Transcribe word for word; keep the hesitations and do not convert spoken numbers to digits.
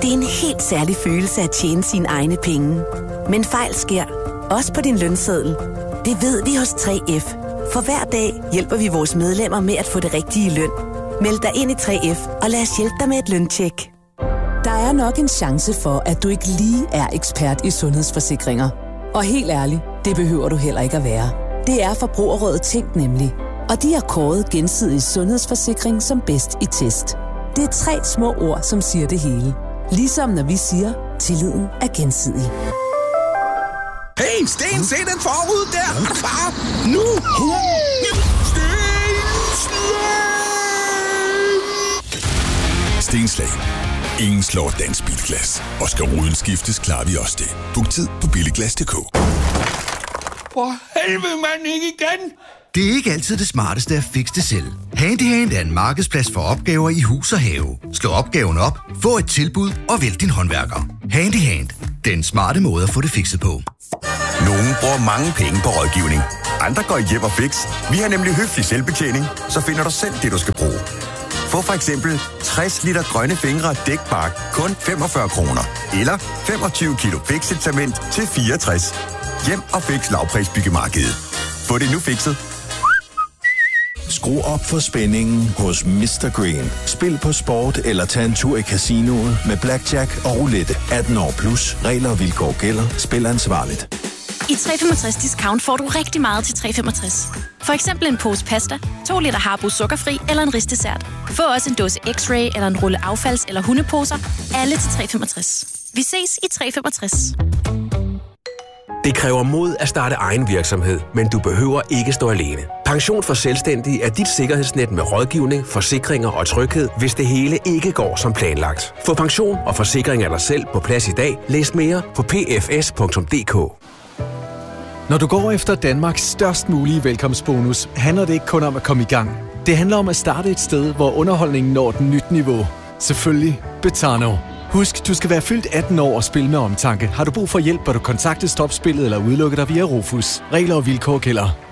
Det er en helt særlig følelse at tjene sine egne penge. Men fejl sker, også på din lønseddel. Det ved vi hos tre F. For hver dag hjælper vi vores medlemmer med at få det rigtige løn. Meld dig ind i tre F, og lad os hjælpe dig med et løntjek. Der er nok en chance for, at du ikke lige er ekspert i sundhedsforsikringer. Og helt ærligt, det behøver du heller ikke at være. Det er Forbrugerrådet Tænk nemlig. Og de har kåret Gensidig Sundhedsforsikring som bedst i test. Det er tre små ord, som siger det hele. Ligesom når vi siger, tilliden er gensidig. Hey, Sten, se den forud der! Har du far? Nu! Sten! Stenslag. Ingen slår dansk bilglas. Og skal ruden skiftes, klarer vi også det. Book tid på billiglas punktum d k. For helvede, mand, ikke igen! Det er ikke altid det smarteste at fikse det selv. Handyhand er en markedsplads for opgaver i hus og have. Slå opgaven op, få et tilbud og vælg din håndværker. Handyhand. Den smarte måde at få det fikset på. Nogle bruger mange penge på rådgivning. Andre går i hjem og fix. Vi har nemlig høflig selvbetjening, så finder du selv det, du skal bruge. Få for eksempel tres liter grønne fingre dækbark kun femogfyrre kroner. Eller femogtyve kilo fixetament til fireogtres. Hjem og fix lavprisbyggemarkedet. Få det nu fikset. Skru op for spændingen hos mister Green. Spil på sport eller tag en tur i casinoet med blackjack og roulette. atten år plus. Regler og vilkår gælder. Spil ansvarligt. I tre femogtres Discount får du rigtig meget til tre femogtres. For eksempel en pose pasta, to liter Harbo sukkerfri eller en risdessert. Få også en dåse X-Ray eller en rulle affalds- eller hundeposer. Alle til tre femogtres. Vi ses i tre femogtres. Det kræver mod at starte egen virksomhed, men du behøver ikke stå alene. Pension for Selvstændige er dit sikkerhedsnet med rådgivning, forsikringer og tryghed, hvis det hele ikke går som planlagt. Få pension og forsikring af dig selv på plads i dag. Læs mere på p f s punktum d k. Når du går efter Danmarks størst mulige velkomstbonus, handler det ikke kun om at komme i gang. Det handler om at starte et sted, hvor underholdningen når et nyt niveau. Selvfølgelig Betano. Husk, du skal være fyldt atten år og spille med omtanke. Har du brug for hjælp, bør du kontakte Stopspillet eller udelukke dig via Rufus. Regler og vilkår gælder.